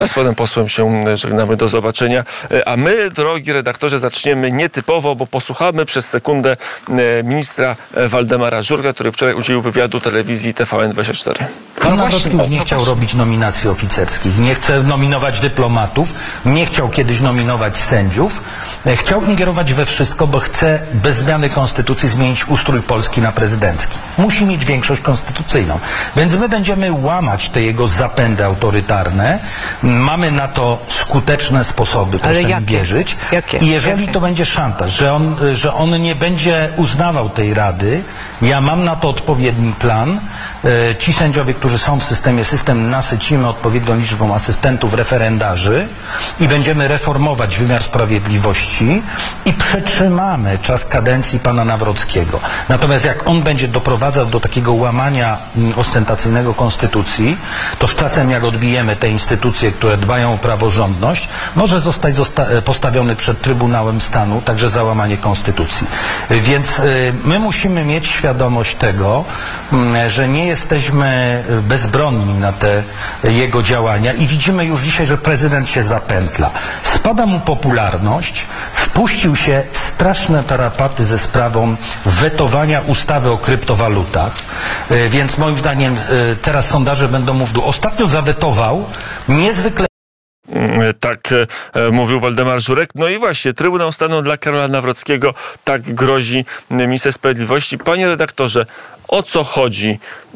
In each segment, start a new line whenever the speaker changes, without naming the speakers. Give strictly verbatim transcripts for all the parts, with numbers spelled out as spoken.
Z panem posłem się żegnamy, do zobaczenia. A my, drogi redaktorze, zaczniemy nietypowo, bo posłuchamy przez sekundę ministra Waldemara Żurka, który wczoraj udzielił wywiadu telewizji T V N dwadzieścia cztery.
Pan Nawrocki już nie chciał robić nominacji oficerskich, nie chce nominować dyplomatów, nie chciał kiedyś nominować sędziów, chciał ingerować we wszystko, bo chce bez zmiany konstytucji zmienić ustrój Polski na prezydencki. Musi mieć większość konstytucyjną. Więc my będziemy łamać te jego zapędy autorytarne. Mamy na to skuteczne sposoby, proszę mi wierzyć.
Jakie?
I jeżeli
Jakie?
to będzie szantaż, że on, że on nie będzie uznawał tej rady, ja mam na to odpowiedni plan. Ci sędziowie, którzy są w systemie, system nasycimy odpowiednią liczbą asystentów, referendarzy i będziemy reformować wymiar sprawiedliwości i przetrzymamy czas kadencji pana Nawrockiego. Natomiast jak on będzie doprowadzał do takiego łamania ostentacyjnego konstytucji, to z czasem jak odbijemy te instytucje, które dbają o praworządność, może zostać zosta- postawiony przed Trybunałem Stanu, także za łamanie konstytucji. Więc y, my musimy mieć świadomość tego, y, że nie jesteśmy bezbronni na te jego działania i widzimy już dzisiaj, że prezydent się zapętla. Spada mu popularność, wpuścił się w straszne tarapaty ze sprawą wetowania ustawy o kryptowalutach, y, więc moim zdaniem y, teraz sondaże będą mu w dół. Ostatnio zawetował niezwykle
Tak e, mówił Waldemar Żurek. No i właśnie, Trybunał Stanu dla Karola Nawrockiego, tak grozi minister sprawiedliwości. Panie redaktorze, o co chodzi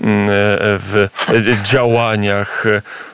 w działaniach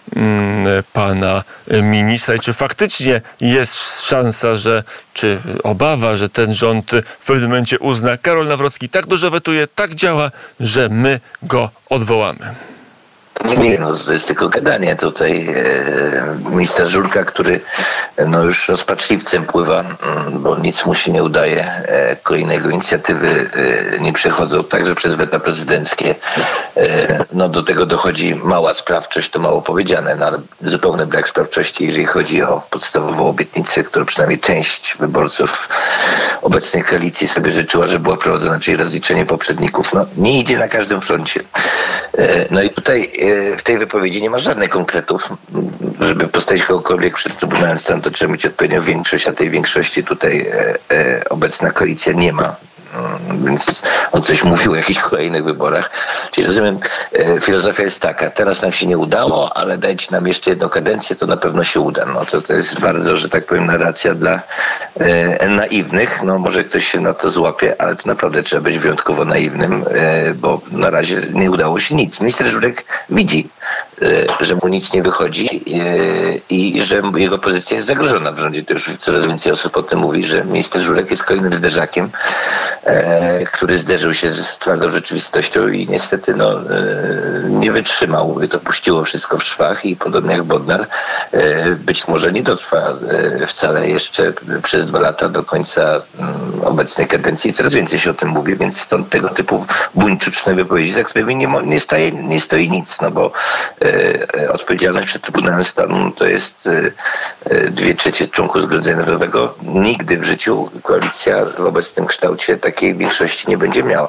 pana ministra i czy faktycznie jest szansa, że, czy obawa, że ten rząd w pewnym momencie uzna, Karol Nawrocki tak dużo wetuje, tak działa, że my go odwołamy?
Nie, no to jest tylko gadanie tutaj. E, minister Żurka, który no już rozpaczliwcem pływa, bo nic mu się nie udaje. E, kolejnego inicjatywy e, nie przechodzą, także przez weta prezydenckie. E, no do tego dochodzi mała sprawczość, to mało powiedziane, no ale zupełny brak sprawczości, jeżeli chodzi o podstawową obietnicę, którą przynajmniej część wyborców obecnej koalicji sobie życzyła, że była prowadzona, czyli rozliczenie poprzedników. No nie idzie na każdym froncie. E, no i tutaj w tej wypowiedzi nie ma żadnych konkretów. Żeby postawić kogokolwiek przed Trybunałem Stanu, to trzeba mieć odpowiednią większość, a tej większości tutaj e, e, obecna koalicja nie ma. Więc on coś mówił o jakichś kolejnych wyborach. Czyli rozumiem, e, filozofia jest taka, teraz nam się nie udało, ale dajcie nam jeszcze jedną kadencję, to na pewno się uda. No to, to jest bardzo, że tak powiem, narracja dla e, naiwnych. No może ktoś się na to złapie, ale to naprawdę trzeba być wyjątkowo naiwnym, e, bo na razie nie udało się nic. Minister Żurek widzi, e, że mu nic nie wychodzi e, i że jego pozycja jest zagrożona w rządzie. To już coraz więcej osób o tym mówi, że minister Żurek jest kolejnym zderzakiem, E, który zderzył się z twardą rzeczywistością i niestety no, e, nie wytrzymał. To puściło wszystko w szwach i podobnie jak Bodnar e, być może nie dotrwa e, wcale jeszcze przez dwa lata do końca m, obecnej kadencji. Coraz więcej się o tym mówi, więc stąd tego typu buńczuczne wypowiedzi, za którymi nie, nie, staje, nie stoi nic, no bo e, odpowiedzialność przed Trybunałem Stanu to jest e, dwie trzecie członków Zgromadzenia Narodowego. Nigdy w życiu koalicja w obecnym kształcie takiej większości nie będzie miała.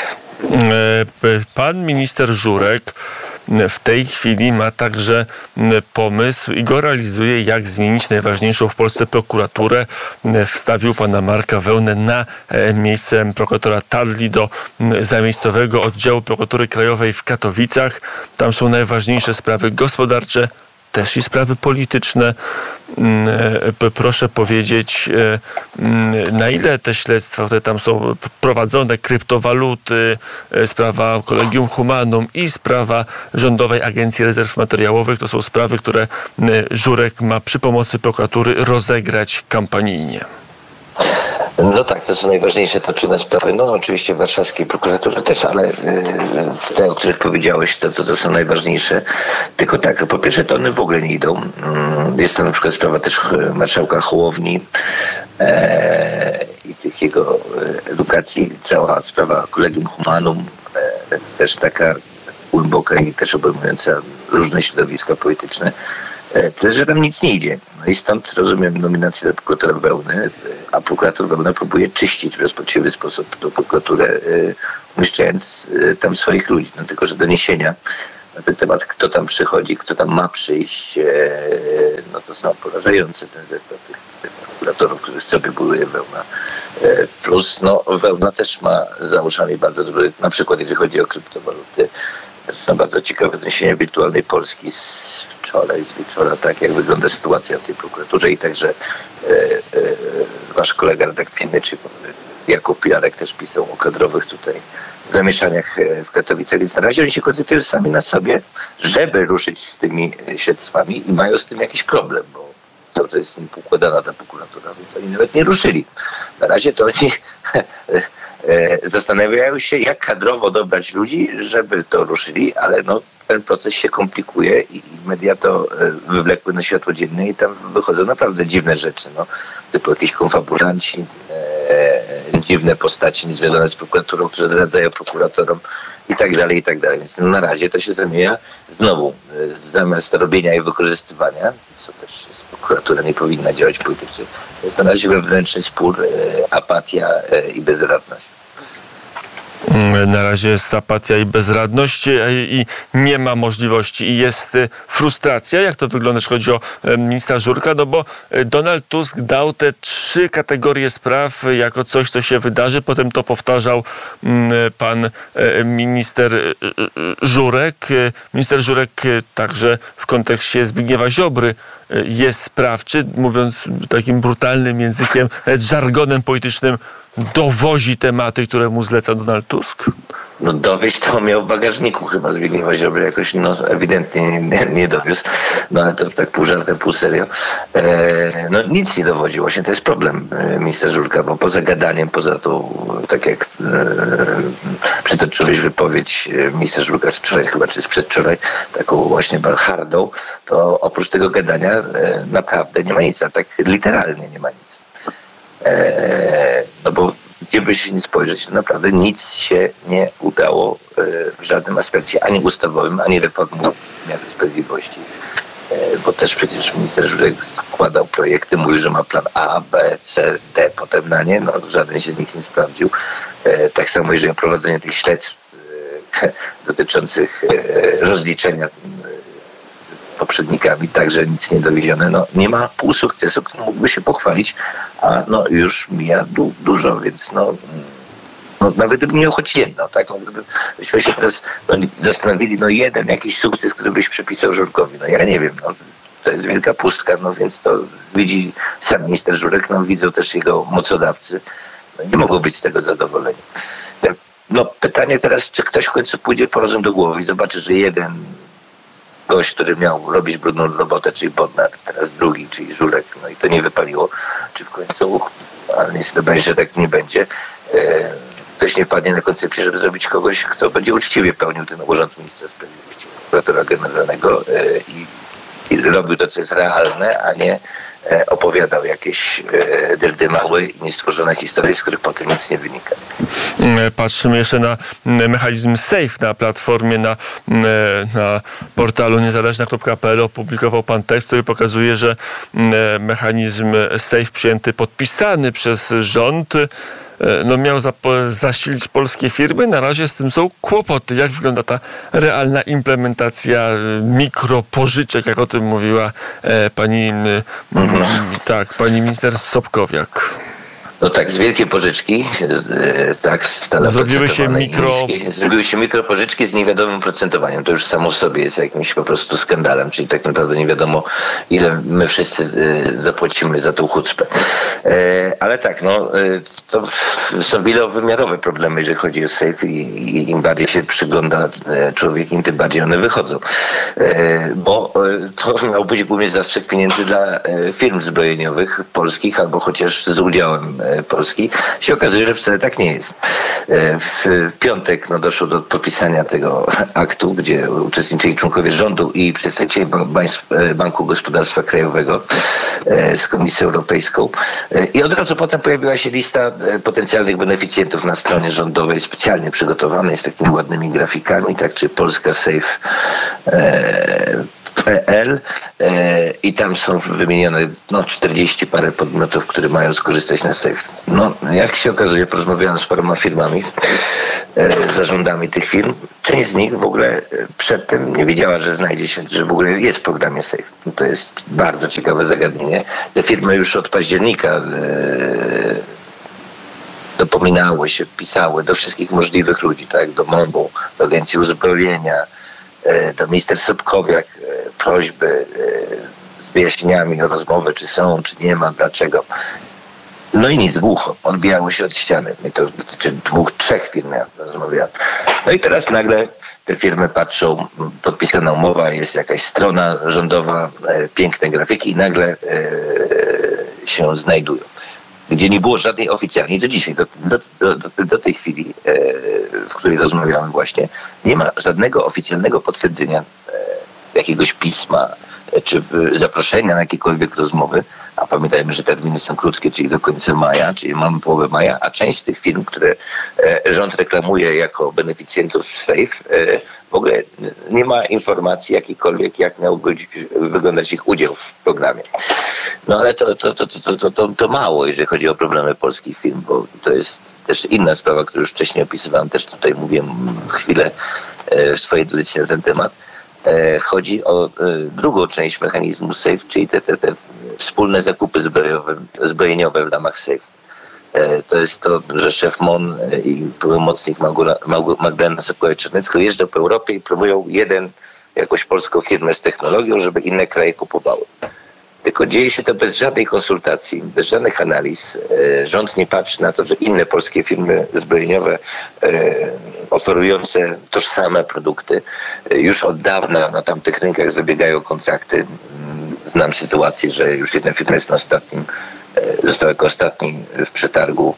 Pan minister Żurek w tej chwili ma także pomysł i go realizuje, jak zmienić najważniejszą w Polsce prokuraturę. Wstawił pana Marka Wełnę na miejsce prokuratora Tadli do zamiejscowego oddziału prokuratury krajowej w Katowicach. Tam są najważniejsze sprawy gospodarcze, też i sprawy polityczne. Proszę powiedzieć, na ile te śledztwa, które tam są prowadzone, kryptowaluty, sprawa Collegium Humanum i sprawa Rządowej Agencji Rezerw Materiałowych, to są sprawy, które Żurek ma przy pomocy prokuratury rozegrać kampanijnie.
No tak, to są najważniejsze toczone sprawy. No oczywiście w warszawskiej prokuraturze też, ale yy, te, o których powiedziałeś, to, to, to są najważniejsze. Tylko tak, po pierwsze to one w ogóle nie idą. Yy, jest to na przykład sprawa też marszałka Hołowni yy, i tych jego edukacji. Cała sprawa Collegium Humanum, yy, też taka głęboka i też obejmująca różne środowiska polityczne. Tyle, że tam nic nie idzie. No i stąd rozumiem nominację do prokuratora Wełny, a prokurator Wełna próbuje czyścić w rozpaczliwy sposób tą prokuraturę, umieszczając tam swoich ludzi. No tylko, że doniesienia na ten temat, kto tam przychodzi, kto tam ma przyjść, no to są porażające ten zestaw tych, tych prokuratorów, którzy sobie buduje Wełna. Plus no Wełna też ma za uszami bardzo dużo, na przykład jeżeli chodzi o kryptowaluty, są bardzo ciekawe doniesienia wirtualnej Polski z wczoraj, z wieczora, tak jak wygląda sytuacja w tej prokuraturze i także e, e, wasz kolega redakcyjny, czy Jakub Jarek też pisał o kadrowych tutaj zamieszaniach w Katowicach, więc na razie oni się koncentrują sami na sobie, żeby ruszyć z tymi śledztwami i mają z tym jakiś problem, bo cały czas jest im układana ta prokuratura, więc oni nawet nie ruszyli. Na razie to oni zastanawiają się, jak kadrowo dobrać ludzi, żeby to ruszyli, ale no, ten proces się komplikuje i media to wywlekły na światło dzienne i tam wychodzą naprawdę dziwne rzeczy, no, typu jakieś konfabulanci, e, dziwne postaci niezwiązane z prokuraturą, które zdradzają prokuratorom i tak dalej, i tak dalej. Więc no, na razie to się zamienia znowu, e, zamiast robienia i wykorzystywania, co też jest, prokuratura nie powinna działać politycznie, jest na razie wewnętrzny spór, e, apatia e, i bezradność.
Na razie jest apatia i bezradność i nie ma możliwości i jest frustracja. Jak to wygląda, jeśli chodzi o ministra Żurka? No bo Donald Tusk dał te trzy kategorie spraw jako coś, co się wydarzy. Potem to powtarzał pan minister Żurek. Minister Żurek także w kontekście Zbigniewa Ziobry jest sprawczy, mówiąc takim brutalnym językiem, nawet żargonem politycznym, dowozi tematy, które mu zleca Donald Tusk?
No dowieść to miał w bagażniku chyba Zbigniewa Ziobry, jakoś no ewidentnie nie, nie dowiózł, no ale to tak pół żartem, pół serio. E, no nic nie dowodził, właśnie to jest problem e, ministra Żurka, bo poza gadaniem, poza tą, tak jak e, przytoczyłeś wypowiedź ministra Żurka z wczoraj chyba, czy z przedwczoraj, taką właśnie hardą, to oprócz tego gadania e, naprawdę nie ma nic, a tak literalnie nie ma nic. E, no bo gdzie by się nie spojrzeć, to naprawdę nic się nie udało w żadnym aspekcie, ani ustawowym, ani reformowym wymiaru sprawiedliwości. Bo też przecież minister Żurek składał projekty, mówił, że ma plan A, B, C, D, potem na nie, no żaden się z nich nie sprawdził. Tak samo jeżeli o prowadzenie tych śledztw dotyczących rozliczenia poprzednikami, także nic nie dowiedzione. No, nie ma pół sukcesu, który mógłby się pochwalić, a no, już mija du- dużo, więc no, no nawet gdyby miał choć jedno, tak? No, gdybyśmy się teraz no, zastanowili, no jeden jakiś sukces, który byś przypisał Żurkowi, no ja nie wiem, no, to jest wielka pustka, no więc to widzi sam minister Żurek, no widzą też jego mocodawcy, no, nie mogą być z tego zadowoleni. No pytanie teraz, czy ktoś w końcu pójdzie po rozum do głowy i zobaczy, że jeden gość, który miał robić brudną robotę, czyli Bodnar, teraz drugi, czyli Żurek, no i to nie wypaliło, czy w końcu, ale niestety będzie, że tak nie będzie, e, ktoś nie padnie na koncepcję, żeby zrobić kogoś, kto będzie uczciwie pełnił ten urząd ministra sprawiedliwości, prokuratora generalnego e, i, i robił to, co jest realne, a nie e, opowiadał jakieś e, dyrdymały i niestworzone historie, z których potem nic nie wynika.
Patrzymy jeszcze na mechanizm Safe na platformie, na, na portalu niezależna kropka p l. Opublikował pan tekst, który pokazuje, że mechanizm Safe przyjęty, podpisany przez rząd, no miał zap- zasilić polskie firmy. Na razie z tym są kłopoty. Jak wygląda ta realna implementacja mikropożyczek, jak o tym mówiła e, pani, mhm. tak, pani minister Sobkowiak?
No tak, z wielkiej pożyczki, e, tak, stale
zrobiły się mikro...
niskie, zrobiły się mikropożyczki z niewiadomym oprocentowaniem. To już samo w sobie jest jakimś po prostu skandalem, czyli tak naprawdę nie wiadomo, ile my wszyscy e, zapłacimy za tą chucpę. E, ale tak, no, e, to są wielowymiarowe problemy, jeżeli chodzi o Safe i, i im bardziej się przygląda człowiek, im tym bardziej one wychodzą. E, bo e, to miał być głównie zastrzyk pieniędzy dla e, firm zbrojeniowych polskich, albo chociaż z udziałem Polski, się okazuje, że wcale tak nie jest. W piątek no, doszło do podpisania tego aktu, gdzie uczestniczyli członkowie rządu i przedstawiciele Banku Gospodarstwa Krajowego z Komisją Europejską. I od razu potem pojawiła się lista potencjalnych beneficjentów na stronie rządowej, specjalnie przygotowanej z takimi ładnymi grafikami, tak, czy Polska Safe L e, i tam są wymienione no, czterdzieści parę podmiotów, które mają skorzystać na safe. No, jak się okazuje, porozmawiałem z paroma firmami, e, z zarządami tych firm. Część z nich w ogóle przedtem nie wiedziała, że znajdzie się, że w ogóle jest w programie safe. No, to jest bardzo ciekawe zagadnienie. Te firmy już od października e, dopominały się, pisały do wszystkich możliwych ludzi, tak, do M O M-u, do Agencji Uzupełnienia, do minister Sobkowiak, prośby z wyjaśnieniami o rozmowy, czy są, czy nie ma, dlaczego. No i nic, głucho. Odbijało się od ściany. I to dotyczy dwóch, trzech firm, ja rozmawiałem. No i teraz nagle te firmy patrzą, podpisana umowa, jest jakaś strona rządowa, piękne grafiki i nagle się znajdują. Gdzie nie było żadnej oficjalnej, do dzisiaj, do, do, do, do tej chwili, e, w której rozmawiamy właśnie, nie ma żadnego oficjalnego potwierdzenia e, jakiegoś pisma e, czy e, zaproszenia na jakiekolwiek rozmowy, a pamiętajmy, że terminy są krótkie, czyli do końca maja, czyli mamy połowę maja, a część z tych firm, które e, rząd reklamuje jako beneficjentów SAFE, e, w ogóle nie ma informacji jakikolwiek, jak miał być, wyglądać ich udział w programie. No ale to, to, to, to, to, to, to mało, jeżeli chodzi o problemy polskich firm, bo to jest też inna sprawa, którą już wcześniej opisywałem, też tutaj mówiłem chwilę w swojej audycji na ten temat. Chodzi o drugą część mechanizmu SAFE, czyli te, te, te wspólne zakupy zbrojowe, zbrojeniowe w ramach SAFE. To jest to, że szef M O N i pełnomocnik Magdalena Sokołowicz-Czarnecka jeżdżą po Europie i próbują jeden, jakąś polską firmę z technologią, żeby inne kraje kupowały. Tylko dzieje się to bez żadnej konsultacji, bez żadnych analiz. Rząd nie patrzy na to, że inne polskie firmy zbrojeniowe oferujące tożsame produkty już od dawna na tamtych rynkach zabiegają kontrakty. Znam sytuację, że już jedna firma jest na ostatnim, została jako ostatni w przetargu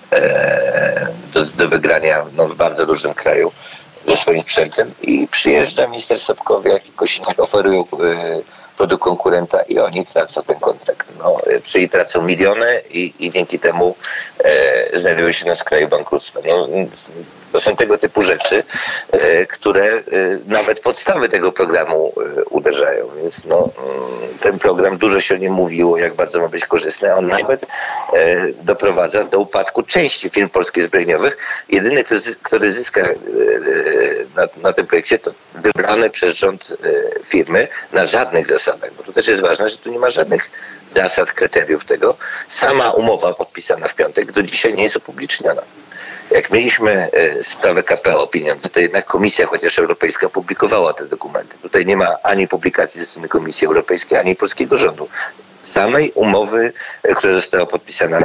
do, do wygrania no, w bardzo dużym kraju ze swoim sprzętem i przyjeżdża minister Sobkowiak i Kosiniak oferują produkt konkurenta i oni tracą ten kontrakt. No, czyli tracą miliony i, i dzięki temu e, znajdują się na skraju bankructwa. No, to są tego typu rzeczy, e, które e, nawet podstawy tego programu e, uderzają. Więc no, ten program, dużo się o nim mówiło, jak bardzo ma być korzystny. On nawet e, doprowadza do upadku części firm polskich zbrojeniowych. Jedyny, który, który zyska e, na, na tym projekcie, to wybrane przez rząd e, firmy na żadnych zasadach. Bo to też jest ważne, że tu nie ma żadnych zasad, kryteriów tego. Sama umowa podpisana w piątek do dzisiaj nie jest upubliczniona. Jak mieliśmy sprawę K P O o pieniądze, to jednak Komisja, chociaż Europejska, publikowała te dokumenty. Tutaj nie ma ani publikacji ze strony Komisji Europejskiej, ani polskiego rządu. Samej umowy, która została podpisana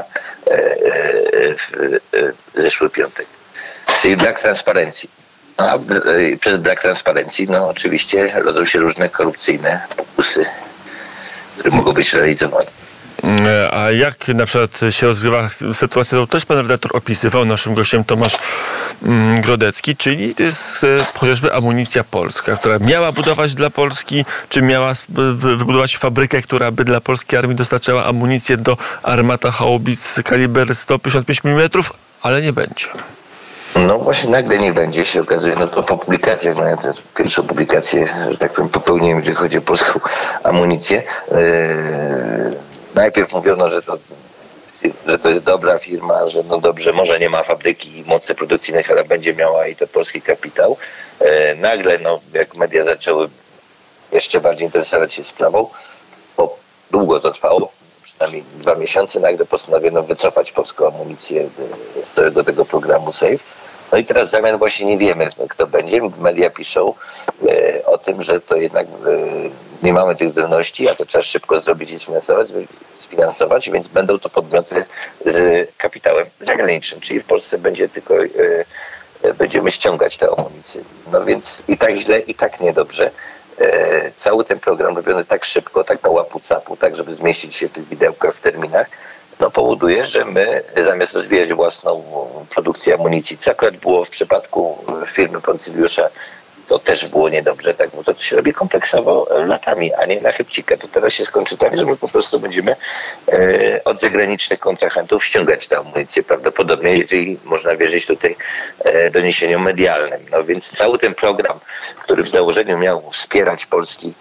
w zeszły piątek. Czyli brak transparencji. No, a przez brak transparencji, no oczywiście rodzą się różne korupcyjne pokusy, które mogą być realizowane.
A jak na przykład się rozgrywa sytuacja, to też pan redaktor opisywał, naszym gościem Tomasz Grodecki, czyli to jest chociażby amunicja polska, która miała budować dla Polski, czy miała wybudować fabrykę, która by dla polskiej armii dostarczała amunicję do armata haubic kaliber sto pięćdziesiąt pięć milimetrów, ale nie będzie.
No właśnie nagle nie będzie, się okazuje, no to po publikacjach, no ja tę pierwszą publikację, że tak powiem, popełniłem, jeżeli chodzi o polską amunicję. Yy, najpierw mówiono, że to, że to jest dobra firma, że no dobrze, może nie ma fabryki i mocy produkcyjnych, ale będzie miała i to polski kapitał. Yy, nagle, no jak media zaczęły jeszcze bardziej interesować się sprawą, bo długo to trwało, przynajmniej dwa miesiące, nagle postanowiono wycofać polską amunicję z całego tego programu SAFE. No i teraz w zamian właśnie nie wiemy, kto będzie. Media piszą e, o tym, że to jednak e, nie mamy tych zdolności, a to trzeba szybko zrobić i sfinansować, sfinansować, więc będą to podmioty z kapitałem zagranicznym, czyli w Polsce będzie tylko e, e, będziemy ściągać tę amunicję. No więc i tak źle, i tak niedobrze. E, cały ten program robiony tak szybko, tak na łapu-capu, tak żeby zmieścić się w tych widełkach, w terminach, no powoduje, że my zamiast rozwijać własną produkcję amunicji, co akurat było w przypadku firmy Poncyliusza, to też było niedobrze, tak, bo to się robi kompleksowo latami, a nie na chybcika. To teraz się skończy tak, że my po prostu będziemy e, od zagranicznych kontrahentów ściągać tę amunicję prawdopodobnie, jeżeli można wierzyć tutaj e, doniesieniom medialnym. No więc cały ten program, który w założeniu miał wspierać polski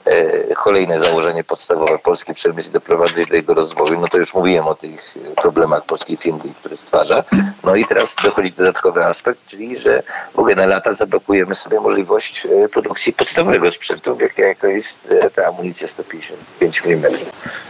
kolejne założenie podstawowe, polski przemysł doprowadzi do jego rozwoju. No to już mówiłem o tych problemach polskiej firmy, które stwarza. No i teraz dochodzi dodatkowy aspekt, czyli że w ogóle na lata zablokujemy sobie możliwość produkcji podstawowego sprzętu, jaka jest ta amunicja sto pięćdziesiąt pięć milimetrów.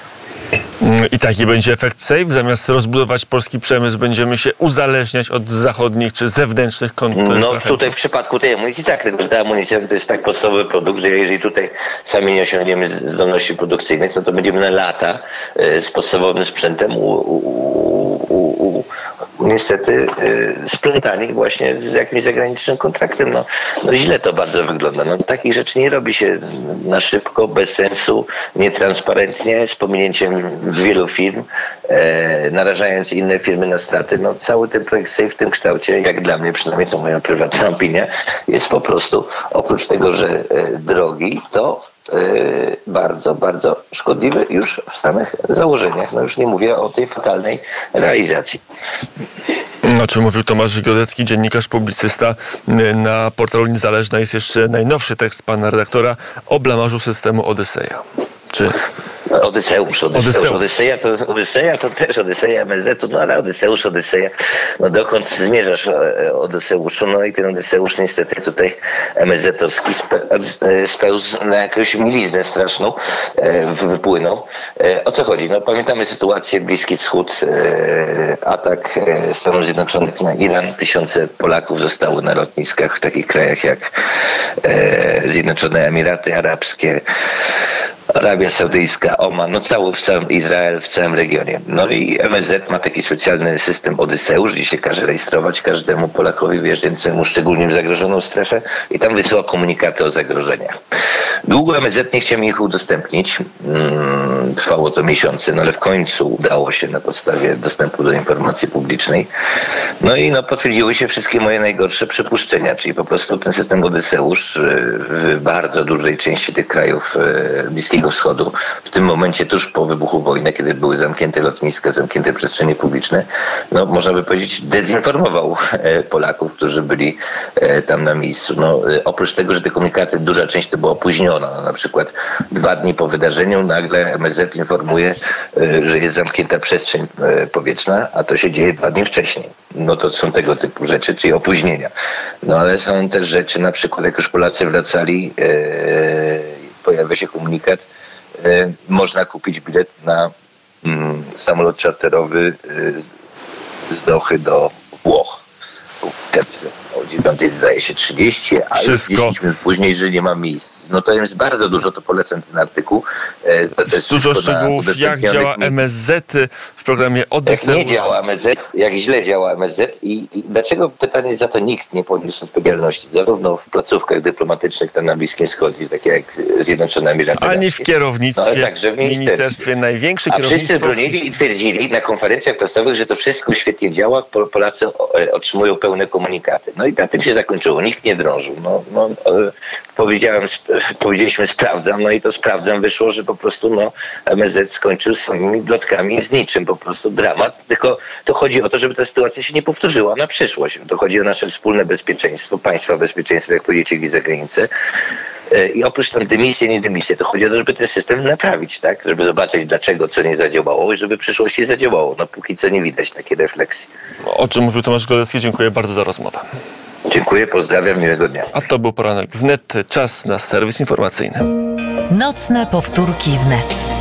I taki będzie efekt safe. Zamiast rozbudować polski przemysł, będziemy się uzależniać od zachodnich czy zewnętrznych konkurentów.
No tutaj w przypadku tej amunicji tak, tylko że ta amunicja to jest tak podstawowy produkt, że jeżeli tutaj sami nie osiągniemy zdolności produkcyjnych, no to będziemy na lata z podstawowym sprzętem u, u, u, u, niestety splątani właśnie z jakimś zagranicznym kontraktem. No, no źle to bardzo wygląda. No, takich rzeczy nie robi się na szybko, bez sensu, nietransparentnie, z pominięciem wielu firm, e, narażając inne firmy na straty. No, cały ten projekt SAFE w tym kształcie, jak dla mnie, przynajmniej to moja prywatna opinia, jest po prostu, oprócz tego, że e, drogi, to e, bardzo, bardzo szkodliwy już w samych założeniach. No już nie mówię o tej fatalnej realizacji.
O czym mówił Tomasz Godecki, dziennikarz, publicysta. Na portalu Niezależna jest jeszcze najnowszy tekst pana redaktora o blamarzu systemu Odyseja. Czy...
Odyseusz, Odyseusz, Odyseja to, Odyseja to też Odyseja M S Z, no ale Odyseusz, Odyseja, no dokąd zmierzasz, Odyseuszu? No i ten Odyseusz niestety tutaj M S Z-owski spełzł na jakąś miliznę straszną, wypłynął. O co chodzi? No pamiętamy sytuację, Bliski Wschód, atak Stanów Zjednoczonych na Iran, tysiące Polaków zostało na lotniskach w takich krajach jak Zjednoczone Emiraty Arabskie, Arabia Saudyjska, Oman, no cały, w całym Izrael, w całym regionie. No i M S Z ma taki specjalny system Odyseusz, gdzie się każe rejestrować każdemu Polakowi wjeżdżającemu szczególnie w zagrożoną strefę i tam wysyła komunikaty o zagrożeniach. Długo M S Z nie chciał mi ich udostępnić. Hmm, trwało to miesiące, no ale w końcu udało się na podstawie dostępu do informacji publicznej. No i no, potwierdziły się wszystkie moje najgorsze przypuszczenia, czyli po prostu ten system Odyseusz w bardzo dużej części tych krajów Bliskiego Wschodu, w tym momencie tuż po wybuchu wojny, kiedy były zamknięte lotniska, zamknięte przestrzenie publiczne, no można by powiedzieć, dezinformował Polaków, którzy byli tam na miejscu. No, oprócz tego, że te komunikaty, duża część to była opóźniona. No, na przykład dwa dni po wydarzeniu nagle M S Z informuje, że jest zamknięta przestrzeń powietrzna, a to się dzieje dwa dni wcześniej. No to są tego typu rzeczy, czyli opóźnienia. No ale są też rzeczy, na przykład jak już Polacy wracali, pojawia się komunikat, e, można kupić bilet na mm, samolot czarterowy e, z Dochy do Włoch. O dziewiątej zdaje się trzydzieści, a
Wszystko.
już dziesięć minut później, że nie ma miejsc. No to jest bardzo dużo, to polecam ten artykuł. E, to
jest dużo szczegółów, jak działa M S Z w programie Odyseusz.
Jak nie działa M S Z, jak źle działa M S Z i, i dlaczego pytanie za to nikt nie poniósł odpowiedzialności, zarówno w placówkach dyplomatycznych tam na Bliskim Wschodzie, takie jak Zjednoczone Emiraty Arabskie,
ani w kierownictwie,
no, także w ministerstwie.
ministerstwie największe
A
kierownictwo.
wszyscy bronili i twierdzili na konferencjach prasowych, że to wszystko świetnie działa, Polacy otrzymują pełne komunikaty. No i na tym się zakończyło, nikt nie drążył. No, no, powiedziałem, powiedzieliśmy sprawdzam, no i to sprawdzam, wyszło, że po prostu no, M S Z skończył z samymi plotkami, z niczym, po prostu dramat, tylko to chodzi o to, żeby ta sytuacja się nie powtórzyła na przyszłość. To chodzi o nasze wspólne bezpieczeństwo, państwa bezpieczeństwo, jak powiedziecie, gdzieś za granicę. I oprócz tam dymisji, nie dymisji, to chodzi o to, żeby ten system naprawić, tak? Żeby zobaczyć, dlaczego co nie zadziałało i żeby w przyszłości zadziałało. No póki co nie widać takiej refleksji.
O czym mówił Tomasz Godecki, dziękuję bardzo za rozmowę.
Dziękuję, pozdrawiam, miłego dnia.
A to był poranek wnet, czas na serwis informacyjny.
Nocne powtórki wnet.